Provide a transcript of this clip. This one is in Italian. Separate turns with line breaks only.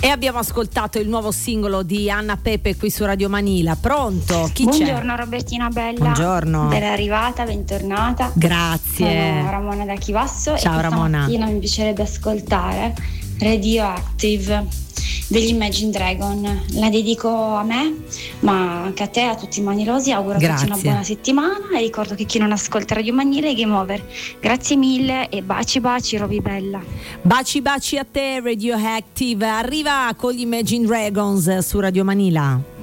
E abbiamo ascoltato il nuovo singolo di Anna Pepe qui su Radio Manila. Pronto? Chi c'è?
Buongiorno Robertina bella.
Buongiorno.
Ben arrivata, bentornata.
Grazie.
Sono Ramona da Chivasso.
Ciao
e
Ramona.
Stamattina mi piacerebbe ascoltare Radioactive degli Imagine Dragon. La dedico a me, ma anche a te, a tutti i manilosi. Auguro a tutti una buona settimana e ricordo che chi non ascolta Radio Manila è game over. Grazie mille e baci baci Roby bella.
Baci baci a te Radioactive. Arriva con gli Imagine Dragons su Radio Manila.